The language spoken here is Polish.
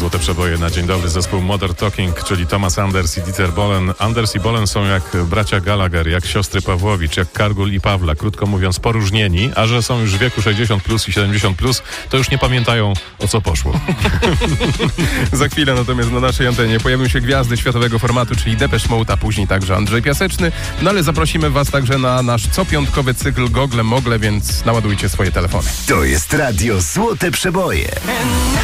Złote Przeboje na dzień dobry. Zespół Modern Talking, czyli Thomas Anders i Dieter Bohlen. Anders i Bohlen są jak bracia Gallagher, jak siostry Pawłowicz, jak Kargul i Pawla. Krótko mówiąc, poróżnieni, a że są już w wieku 60 plus i 70 plus, to już nie pamiętają, o co poszło. Za chwilę natomiast na naszej antenie pojawią się gwiazdy światowego formatu, czyli Depeche Mode, a później także Andrzej Piaseczny. No ale zaprosimy was także na nasz copiątkowy cykl Gogle Mogle, więc naładujcie swoje telefony. To jest Radio Złote Przeboje.